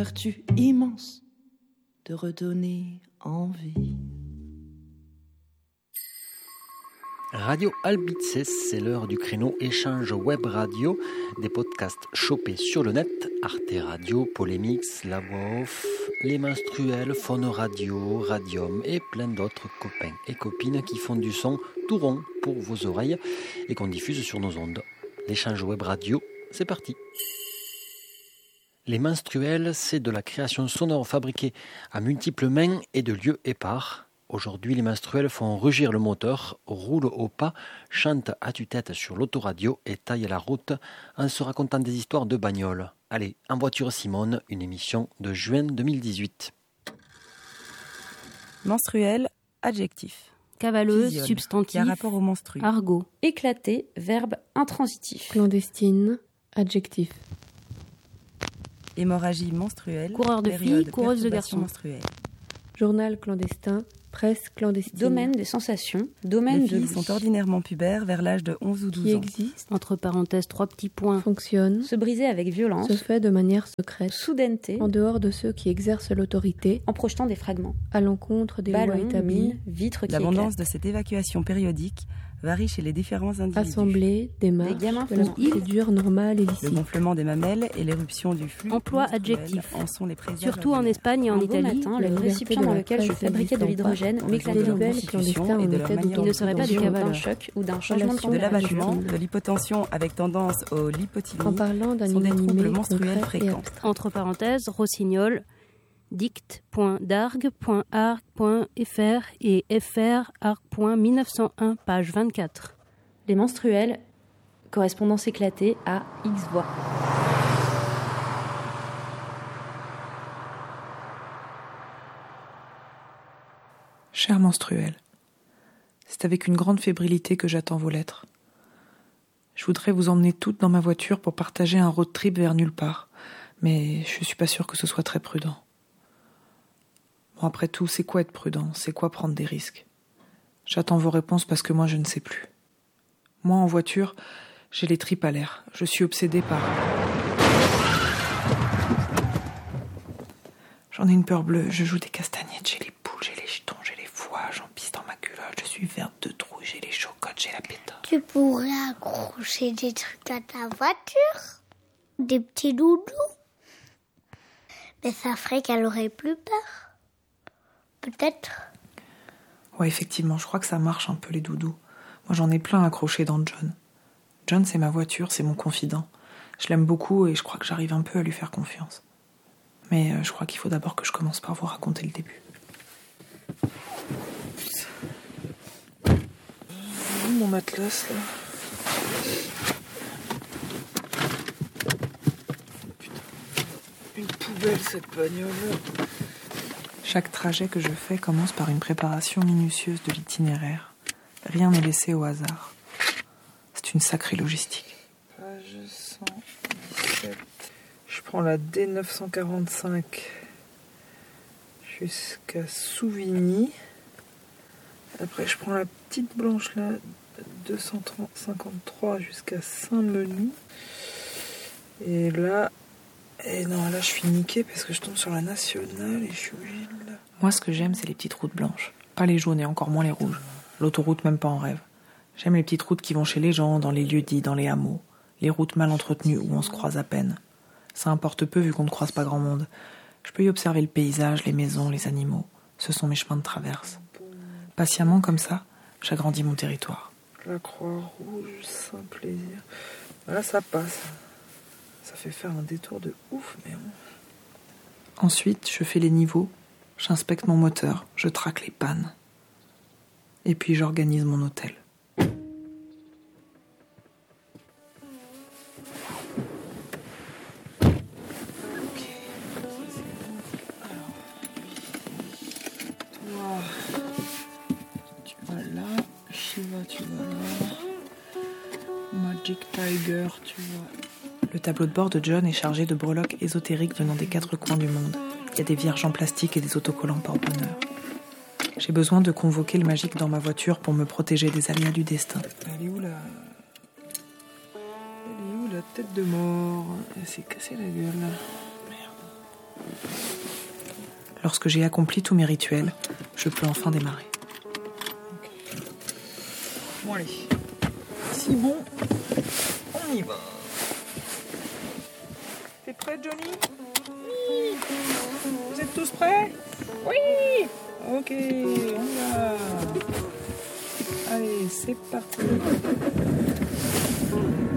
Vertu immense de redonner envie. Radio Albices, c'est l'heure du créneau échange web radio, des podcasts chopés sur le net, Arte Radio, Polémix, La Voix Off, Les Menstruels, Faune Radio, Radium et plein d'autres copains et copines qui font du son tout rond pour vos oreilles et qu'on diffuse sur nos ondes. L'échange web radio, c'est parti. Les Menstruels, c'est de la création sonore fabriquée à multiples mains et de lieux épars. Aujourd'hui, les Menstruels font rugir le moteur, roulent au pas, chantent à tue-tête sur l'autoradio et taillent la route en se racontant des histoires de bagnoles. Allez, En voiture Simone, une émission de juin 2018. Menstruel, adjectif. Cavaleuse, Physiole, substantif. qui a rapport au menstru. Argot. Éclaté, verbe intransitif. Clandestine, adjectif. Hémorragie menstruelle. Coureur de période filles, coureuse de perturbation garçons. menstruelle. Journal clandestin, presse clandestine. Domaine des sensations, domaine Les de filles l'ouïe. sont ordinairement pubères vers l'âge de 11 ou 12 Qui ans. existe, Entre parenthèses, 3 petits points. fonctionne, Se briser avec violence, se fait de manière secrète, soudaineté, en dehors de ceux qui exercent l'autorité, en projetant des fragments. à l'encontre des lois Ballons, établies, mines, vitres qui L'abondance éclatent. de cette évacuation périodique varie chez les différents individus. assemblée, démarche, Des gamins de la font procédure normale et Le licite. gonflement des mamelles et l'éruption du flux Emploi menstruel adjectif. en sont les présages Surtout en ordinaires. Espagne et en Un beau Italie. matin, la le liberté récipient de dans la lequel je presse fabriquais de n'existant l'hydrogène pas, m'éclatait en raison de de la libelle Constitution clandestin en et de leur état manière Il ne serait pas du d'autorisation. d'un cavale. choc ou d'un Relation changement de De Relation l'abattement, adjective. de l'hypotension avec tendance au lipotylie. En parlant d'un sont des troubles inanimé menstruels concret et fréquents. abstrait. Entre parenthèses, rossignol, dict.dargue.arc.fr et frarc.1901, page 24. Les menstruels, correspondance éclatée à X voix. Cher menstruel, c'est avec une grande fébrilité que j'attends vos lettres. Je voudrais vous emmener toutes dans ma voiture pour partager un road trip vers nulle part, mais je suis pas sûre que ce soit très prudent. Bon, après tout, c'est quoi être prudent? C'est quoi prendre des risques? J'attends vos réponses parce que moi, je ne sais plus. Moi, en voiture, j'ai les tripes à l'air. Je suis obsédée par... J'en ai une peur bleue, je joue des castagnettes, j'ai les poules, j'ai les jetons, j'ai les foies, j'en pisse dans ma culotte, je suis verte de trouille, j'ai les chocottes, j'ai la pétanque. Tu pourrais accrocher des trucs à ta voiture, des petits doudous. Mais ça ferait qu'elle aurait plus peur. Peut-être. Ouais, effectivement, je crois que ça marche un peu les doudous. Moi, j'en ai plein accrochés dans John. John, c'est ma voiture, c'est mon confident. Je l'aime beaucoup et je crois que j'arrive un peu à lui faire confiance. Mais je crois qu'il faut d'abord que je commence par vous raconter le début. Où mon matelas, là? Putain, une poubelle, cette bagnole. Chaque trajet que je fais commence par une préparation minutieuse de l'itinéraire. Rien n'est laissé au hasard. C'est une sacrée logistique. Page 117. Je prends la D945 jusqu'à Souvigny. Après, je prends la petite blanche là, 253 jusqu'à Saint-Menou. Et là, je suis niquée parce que je tombe sur la nationale et je suis obligée de... Moi, ce que j'aime, c'est les petites routes blanches. Pas les jaunes et encore moins les rouges. L'autoroute, même pas en rêve. J'aime les petites routes qui vont chez les gens, dans les lieux dits, dans les hameaux. Les routes mal entretenues où on se croise à peine. Ça importe peu vu qu'on ne croise pas grand monde. Je peux y observer le paysage, les maisons, les animaux. Ce sont mes chemins de traverse. Patiemment, comme ça, j'agrandis mon territoire. La Croix-Rouge, Saint-Plaisir. Là, ça passe. Ça fait faire un détour de ouf, mais bon. Ensuite, je fais les niveaux, j'inspecte mon moteur, je traque les pannes. Et puis, j'organise mon hôtel. Tu vas là. Magic Tiger, tu vois. Le tableau de bord de John est chargé de breloques ésotériques venant des 4 coins du monde. Il y a des vierges en plastique et des autocollants porte-bonheur. J'ai besoin de convoquer le magique dans ma voiture pour me protéger des aléas du destin. Elle est où la tête de mort? Elle s'est cassée la gueule. Merde. Lorsque j'ai accompli tous mes rituels, je peux enfin démarrer. Okay. Bon allez, si bon, on y va. T'es prêt, Johnny? Oui. Vous êtes tous prêts? Oui. Ok, on y va. Allez, c'est parti.